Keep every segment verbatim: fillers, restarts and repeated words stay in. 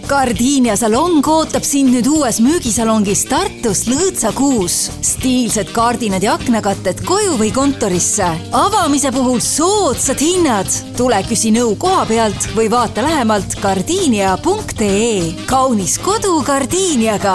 Gardinia salong ootab sind nüüd uues müügisalongis Tartus Lõõtsakuus. Stiilsed kaardinad ja aknakatted koju või kontorisse. Avamise puhul soodsad hinnad. Tule küsi nõu koha pealt või vaata lähemalt gardinia punkt ee. Kaunis kodu Gardiniaga.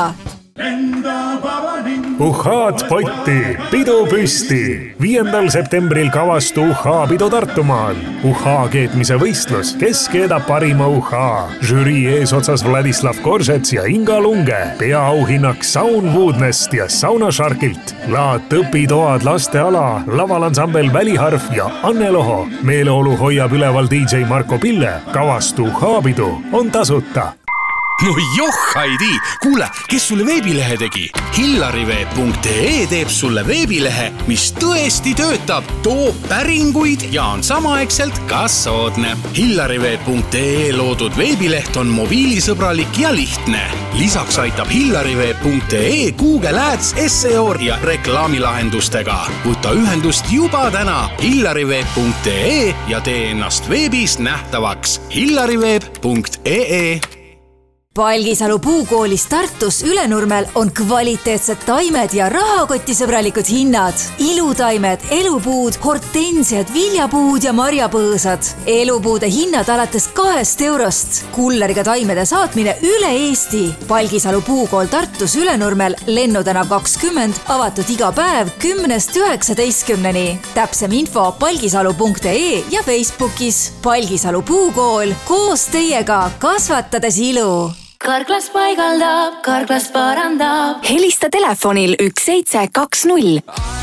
Uhhaad potti, pidu püsti. Viiendal septembril kavastu uhhaa pidu Tartumaal. Uhhaa keetmise võistlus, kes keedab parima uhhaa. Žürii eesotsas Vladislav Koržets ja Inga Lunge. Peaauhinnaks Saun Woodnest ja Sauna Sharkilt. Laat õpitoad lasteala, lavalansambel Väliharf ja Anne Loho. Meeleolu hoiab üleval D J Marko Pille. Kavastu uhhaa pidu on tasuta. No joh, Heidi! Kuule, kes sulle veebilehe tegi? hillariveeb punkt ee teeb sulle veebilehe, mis tõesti töötab, toob päringuid ja on samaaegselt ka soodne. hillariveeb punkt ee loodud veebileht on mobiilisõbralik ja lihtne. Lisaks aitab hillariveeb punkt ee Google Ads, S E O ja reklaamilahendustega. Võta ühendust juba täna hillariveeb punkt ee ja tee ennast veebis nähtavaks. hillariveeb punkt ee. Palgisalu puukoolis Tartus Ülenurmel on kvaliteetsed taimed ja rahakotisõbralikud hinnad. Ilutaimed, elupuud, hortensiad, viljapuud ja marjapõõsad. Elupuude hinnad alates kahest eurost. Kulleriga taimede saatmine üle Eesti. Palgisalu puukool Tartus Ülenurmel, Lennutänav kakskümmend, avatud iga päev kümnest üheksateistkümneni. Täpsem info palgisalu punkt ee ja Facebookis. Palgisalu puukool, koos teiega kasvatades ilu. Karklas paigaldab, karklas parandab. Helista telefonil üks seitse kaks null.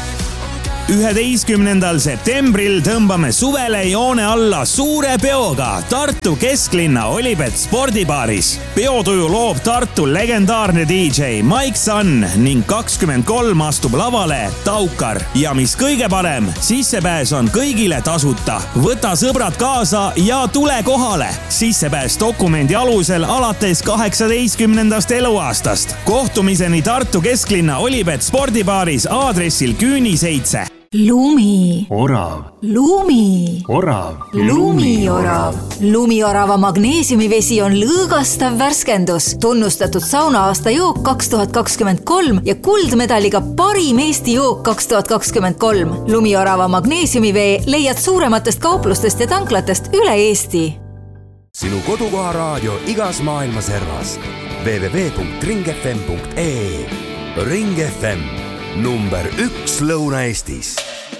üheteistkümnendal septembril tõmbame suvele joone alla suure peoga Tartu kesklinna Olibet spordibaaris. Peotuju loob Tartu legendaarne D J Mike Sun ning kakskümmend kolm astub lavale Taukar. Ja mis kõige parem, sissepääs on kõigile tasuta. Võta sõbrad kaasa ja tule kohale. Sissepääs dokumendi alusel alates kaheksateistkümnendast eluaastast. Kohtumiseni Tartu kesklinna Olibet spordibaaris aadressil Küüni seitse. Lumi. Orav. Lumi. Orav. Lumiorav. Lumiorava magneesiumivesi on lõõgastav värskendus. Tunnustatud sauna aasta jook kaks tuhat kakskümmend kolm ja kuldmedaliga parim Eesti jook kaks tuhat kakskümmend kolm. Lumiorava magneesiumivee leiad suurematest kauplustest ja tanklatest üle Eesti. Sinu kodukoha raadio igas maailma servas. w w w punkt ring f m punkt ee. Ring F M. Number üks Lõuna-Eestis.